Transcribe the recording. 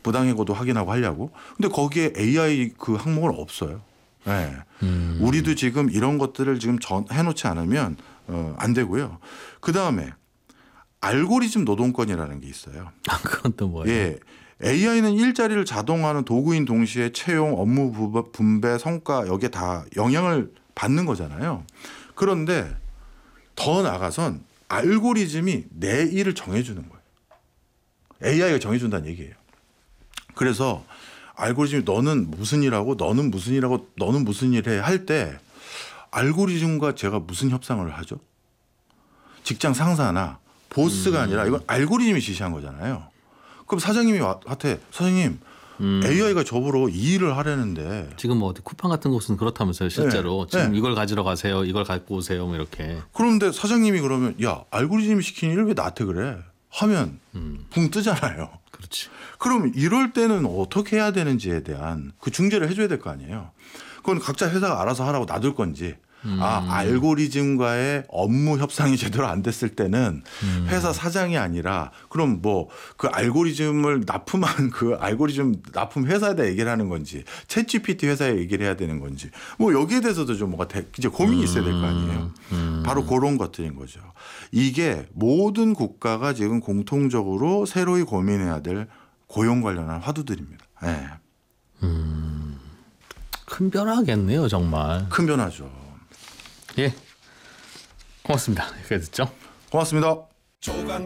부당해고도 확인하고 하려고. 근데 거기에 AI 그 항목은 없어요. 네. 우리도 지금 이런 것들을 지금 해놓지 않으면 안 되고요. 그다음에 알고리즘 노동권이라는 게 있어요. 그건 또 뭐예요? 예. AI는 일자리를 자동화하는 도구인 동시에 채용, 업무 분배, 성과 여기에 다 영향을 받는 거잖아요. 그런데 더 나아가선 알고리즘이 내 일을 정해주는 거예요. AI가 정해준다는 얘기예요. 그래서 알고리즘이 너는 무슨 일하고 너는 무슨 일하고 너는 무슨 일 해 할 때 알고리즘과 제가 무슨 협상을 하죠? 직장 상사나 보스가 아니라 이건 알고리즘이 지시한 거잖아요. 그럼 사장님이 한테 사장님 AI가 저보러 이 일을 하려는데 지금 뭐 어디 쿠팡 같은 곳은 그렇다면서요. 실제로 네. 지금 네. 이걸 가지러 가세요. 이걸 갖고 오세요. 뭐 이렇게. 그런데 사장님이 그러면 야 알고리즘이 시키는 일을 왜 나한테 그래? 하면 붕 뜨잖아요. 그렇지. 그럼 이럴 때는 어떻게 해야 되는지에 대한 그 중재를 해줘야 될 거 아니에요. 그건 각자 회사가 알아서 하라고 놔둘 건지 알고리즘과의 업무 협상이 제대로 안 됐을 때는 회사 사장이 아니라 그럼 뭐 그 알고리즘을 납품한 그 알고리즘 납품 회사에다 얘기를 하는 건지 챗GPT 회사에 얘기를 해야 되는 건지 뭐 여기에 대해서도 좀 뭐가 이제 고민이 있어야 될 거 아니에요. 바로 그런 것들인 거죠. 이게 모든 국가가 지금 공통적으로 새로이 고민해야 될 고용 관련한 화두들입니다. 네. 큰 변화겠네요, 정말. 큰 변화죠. 예. 고맙습니다. 여기까지 듣죠. 고맙습니다.